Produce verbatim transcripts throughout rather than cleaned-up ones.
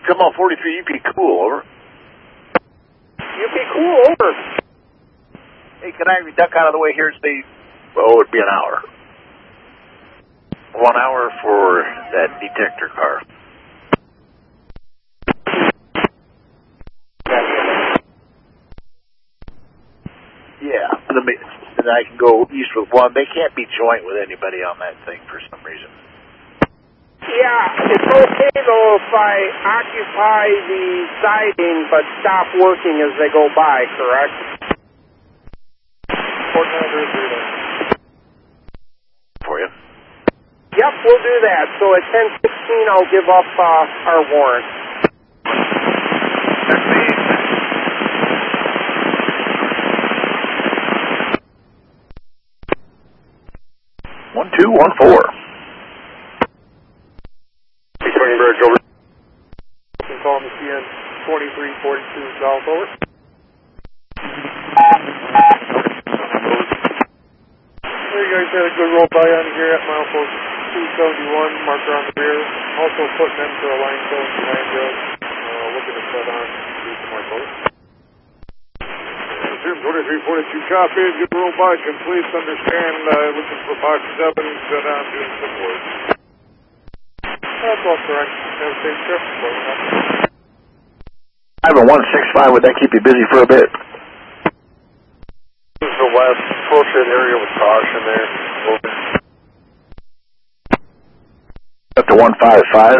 come on forty-three, U P cool, over. U P cool, over. Hey, can I duck out of the way here and stay? Oh, it'd be an hour. One hour for that detector car. Yeah, then I can go east with one. They can't be joint with anybody on that thing for some reason. Yeah, it's okay though if I occupy the siding but stop working as they go by, correct? For you. Yep, we'll do that. So at ten sixteen, I'll give up uh, our warrant. One two one four. Swing bridge over. You can call me C N twenty-three forty-two south over. You guys had a good roll by on here at mile two seventy-one, marker on the rear. Also putting in for a line zone to land road. Uh, looking to set on to the mark over. twenty-three forty-two copy, good roll by, can please understand, uh, looking for box seven, set on, doing some work. That's all correct. Have a safe trip. I have a one six five, would that keep you busy for a bit? This is the west, close to the area with caution there. Over. Up to one five five.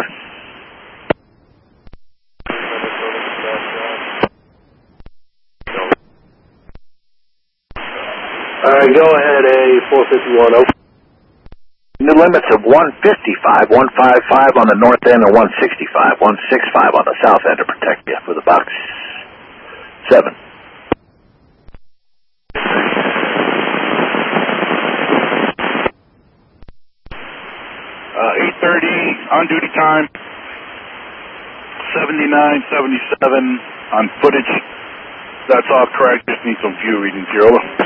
Alright, go ahead, A four fifty-one, open. New limits of one fifty-five, one fifty-five on the north end, and one sixty-five, one sixty-five on the south end to protect you for the box seven. Uh, eight thirty on duty time, seventy-nine seventy-seven on footage. That's all correct, just need some view readings here, over.